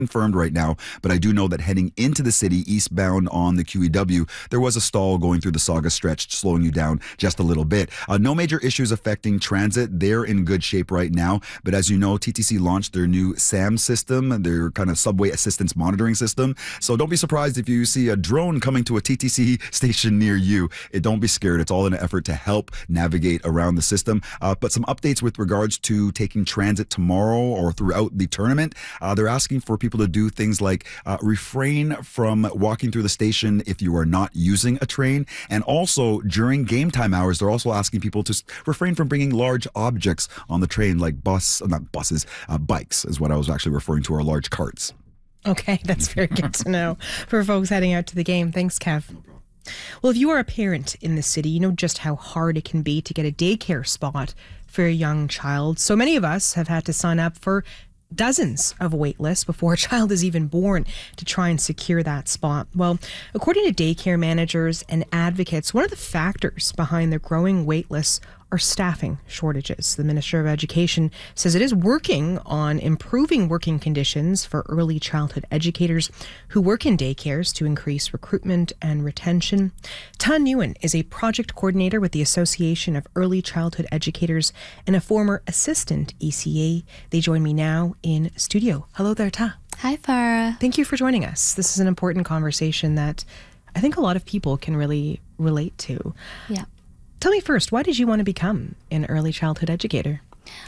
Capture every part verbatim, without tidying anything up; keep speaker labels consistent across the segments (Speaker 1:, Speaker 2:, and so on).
Speaker 1: confirmed right now, but I do know that heading into the city eastbound on the Q E W, there was a stall going through the Saga stretch, slowing you down just a little bit. Uh, no major issues affecting transit. They're in good shape right now. But as you know, T T C launched their new SAM system, their kind of subway assistance monitoring system. So don't be surprised if you see a drone coming to a T T C station near you. It, don't be scared. It's all in an effort to help navigate around the system. Uh, but some updates with regards to taking transit tomorrow or throughout the tournament. Uh, they're asking for people to do things like uh, refrain from walking through the station if you are not using a train. And also during game time hours, they're also asking people to refrain from bringing large objects on the train like bus, not buses, uh, bikes is what I was actually referring to, or large carts.
Speaker 2: Okay, that's very good to know for folks heading out to the game. Thanks, Kev. Well, if you are a parent in the city, you know just how hard it can be to get a daycare spot for a young child. So many of us have had to sign up for dozens of wait lists before a child is even born to try and secure that spot. Well, according to daycare managers and advocates, one of the factors behind the growing wait lists are staffing shortages. The Minister of Education says it is working on improving working conditions for early childhood educators who work in daycares to increase recruitment and retention. Tan Nguyen is a project coordinator with the Association of Early Childhood Educators and a former assistant E C A. They join me now in studio. Hello there, Ta.
Speaker 3: Hi, Farah.
Speaker 2: Thank you for joining us. This is an important conversation that I think a lot of people can really relate to.
Speaker 3: Yeah.
Speaker 2: Tell me first, why did you want to become an early childhood educator?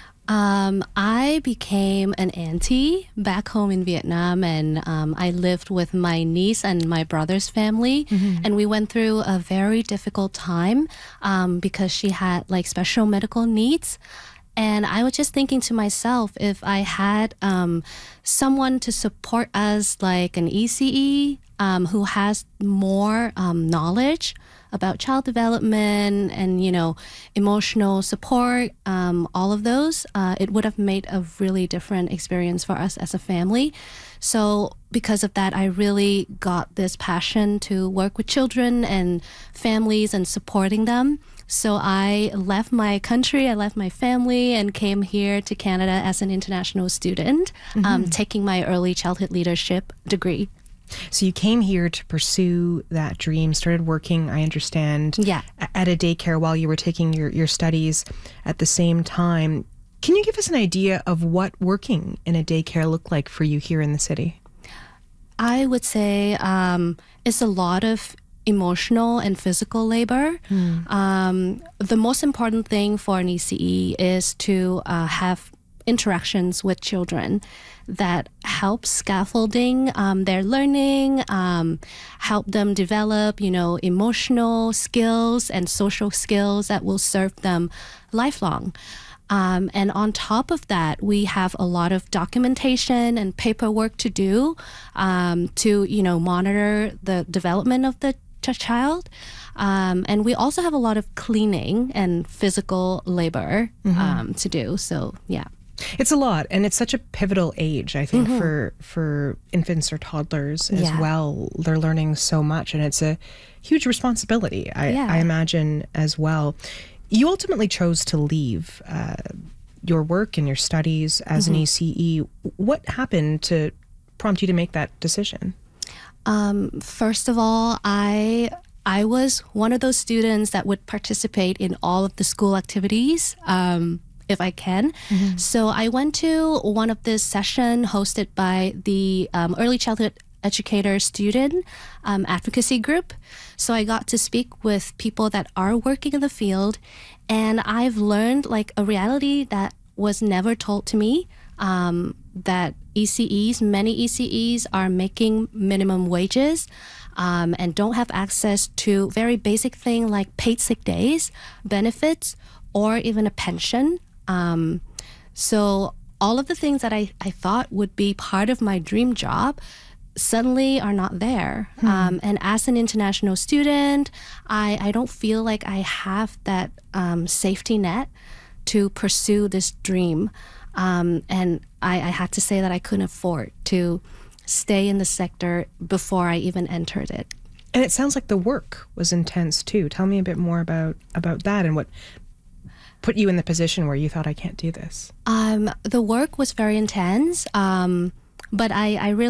Speaker 3: Um, I became an auntie back home in Vietnam, and um, I lived with my niece and my brother's family, mm-hmm. and we went through a very difficult time um, because she had like special medical needs. And I was just thinking to myself, if I had um, someone to support us, like an E C E um, who has more um, knowledge about child development and, you know, emotional support, um, all of those, uh, it would have made a really different experience for us as a family. So because of that, I really got this passion to work with children and families and supporting them. So I left my country, I left my family, and came here to Canada as an international student, mm-hmm. um, taking my early childhood leadership degree.
Speaker 2: So you came here to pursue that dream, started working, I understand,
Speaker 3: yeah.
Speaker 2: at a daycare while you were taking your, your studies at the same time. Can you give us an idea of what working in a daycare looked like for you here in the city?
Speaker 3: I would say um, it's a lot of emotional and physical labor. Mm. Um, the most important thing for an E C E is to uh, have interactions with children that help scaffolding um, their learning, um, help them develop, you know, emotional skills and social skills that will serve them lifelong. Um, and on top of that, we have a lot of documentation and paperwork to do um, to, you know, monitor the development of the ch- child. Um, and we also have a lot of cleaning and physical labor mm-hmm. um, to do. So, yeah.
Speaker 2: It's a lot, and it's such a pivotal age, I think, mm-hmm. for for infants or toddlers as
Speaker 3: yeah.
Speaker 2: well. They're learning so much, and it's a huge responsibility, I,
Speaker 3: yeah.
Speaker 2: I imagine, as well. You ultimately chose to leave uh, your work and your studies as mm-hmm. an E C E. What happened to prompt you to make that decision?
Speaker 3: Um, first of all, I... I was one of those students that would participate in all of the school activities, um, if I can. Mm-hmm. So I went to one of this session hosted by the um, Early Childhood Educator Student um, Advocacy Group. So I got to speak with people that are working in the field, and I've learned like a reality that was never told to me, um, that E C Es, many E C Es are making minimum wages. Um, and don't have access to very basic things like paid sick days, benefits, or even a pension. Um, so all of the things that I, I thought would be part of my dream job suddenly are not there. Hmm. Um, and as an international student, I, I don't feel like I have that um, safety net to pursue this dream. Um, and I, I had to say that I couldn't afford to stay in the sector before I even entered it.
Speaker 2: And it sounds like the work was intense too. Tell me a bit more about, about that and what put you in the position where you thought, I can't do this.
Speaker 3: Um, the work was very intense, um, but I, I really